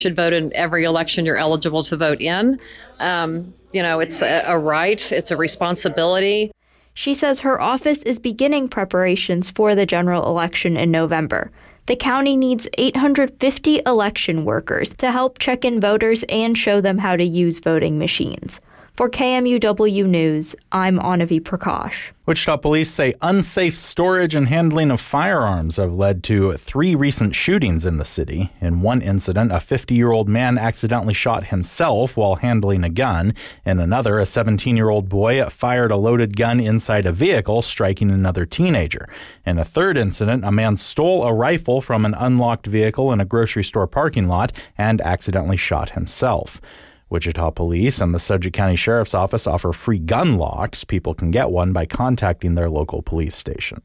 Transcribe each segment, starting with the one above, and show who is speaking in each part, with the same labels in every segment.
Speaker 1: Should vote in every election you're eligible to vote in. It's a right. It's a responsibility.
Speaker 2: She says her office is beginning preparations for the general election in November. The county needs 850 election workers to help check in voters and show them how to use voting machines. For KMUW News, I'm Anavi Prakash.
Speaker 3: Wichita police say unsafe storage and handling of firearms have led to 3 recent shootings in the city. In one incident, a 50-year-old man accidentally shot himself while handling a gun. In another, a 17-year-old boy fired a loaded gun inside a vehicle, striking another teenager. In a third incident, a man stole a rifle from an unlocked vehicle in a grocery store parking lot and accidentally shot himself. Wichita Police and the Sedgwick County Sheriff's Office offer free gun locks. People can get one by contacting their local police station.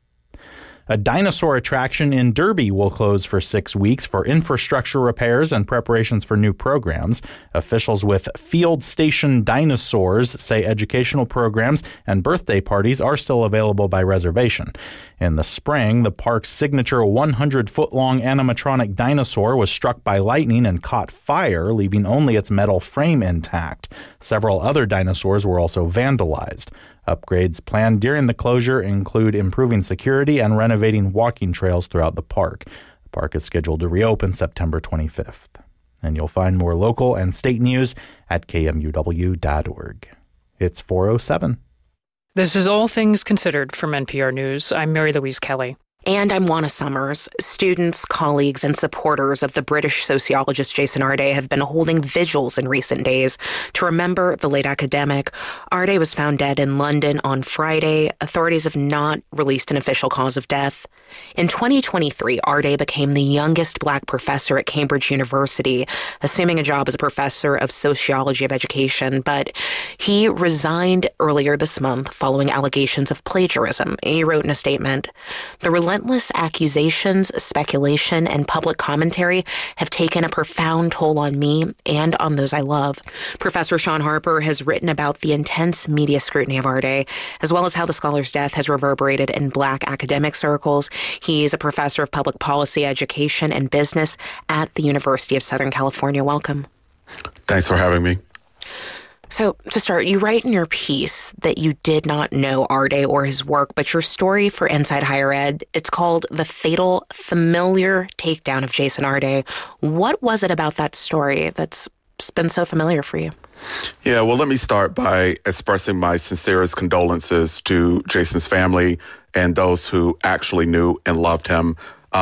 Speaker 3: A dinosaur attraction in Derby will close for 6 weeks for infrastructure repairs and preparations for new programs. Officials with Field Station Dinosaurs say educational programs and birthday parties are still available by reservation. In the spring, the park's signature 100-foot-long animatronic dinosaur was struck by lightning and caught fire, leaving only its metal frame intact. Several other dinosaurs were also vandalized. Upgrades planned during the closure include improving security and renovating walking trails throughout the park. The park is scheduled to reopen September 25th. And you'll find more local and state news at kmuw.org. It's 4:07.
Speaker 4: This is All Things Considered from NPR News. I'm Mary Louise Kelly.
Speaker 5: And I'm Juana Summers. Students, colleagues, and supporters of the British sociologist Jason Arde have been holding vigils in recent days to remember the late academic. Arde was found dead in London on Friday. Authorities have not released an official cause of death. In 2023, Arde became the youngest Black professor at Cambridge University, assuming a job as a professor of sociology of education, but he resigned earlier this month following allegations of plagiarism. He wrote in a statement, "The relentless accusations, speculation, and public commentary have taken a profound toll on me and on those I love." Professor Sean Harper has written about the intense media scrutiny of Arde, as well as how the scholar's death has reverberated in Black academic circles. He's a professor of public policy, education, and business at the University of Southern California. Welcome.
Speaker 6: Thanks for having me.
Speaker 5: So, to start, you write in your piece that you did not know Arde or his work, but your story for Inside Higher Ed, it's called The Fatal Familiar Takedown of Jason Arde. What was it about that story that's been so familiar for you?
Speaker 6: Yeah, well, let me start by expressing my sincerest condolences to Jason's family and those who actually knew and loved him.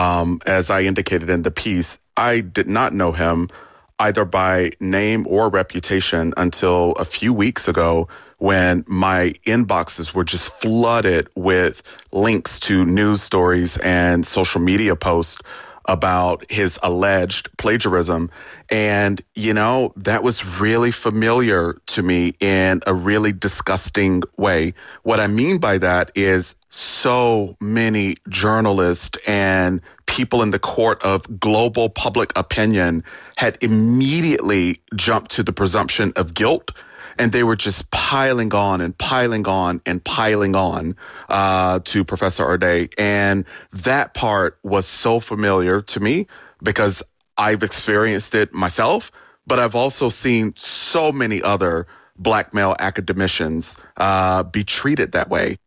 Speaker 6: As I indicated in the piece, I did not know him either by name or reputation until a few weeks ago when my inboxes were just flooded with links to news stories and social media posts about his alleged plagiarism. And, that was really familiar to me in a really disgusting way. What I mean by that is so many journalists and people in the court of global public opinion had immediately jumped to the presumption of guilt. And they were just piling on and piling on and piling on to Professor Arde. And that part was so familiar to me because I've experienced it myself, but I've also seen so many other Black male academicians be treated that way.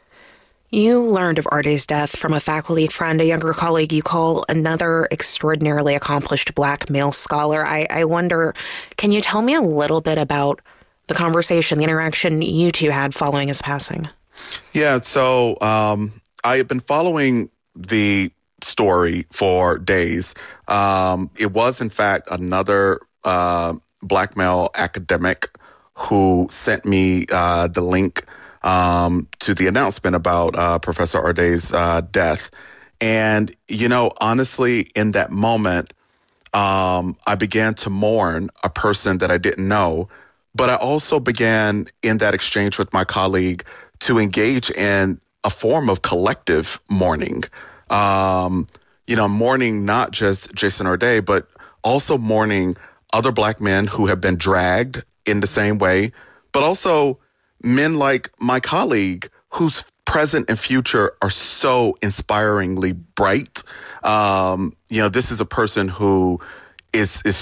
Speaker 5: You learned of Arde's death from a faculty friend, a younger colleague you call another extraordinarily accomplished Black male scholar. I wonder, can you tell me a little bit about the conversation, the interaction you two had following his passing?
Speaker 6: Yeah, so I had been following the story for days. It was, in fact, another Black male academic who sent me the link to the announcement about Professor Arde's death. And, honestly, in that moment, I began to mourn a person that I didn't know. But I also began in that exchange with my colleague to engage in a form of collective mourning. Mourning not just Jason Arde, but also mourning other Black men who have been dragged in the same way, but also men like my colleague whose present and future are so inspiringly bright. This is a person who is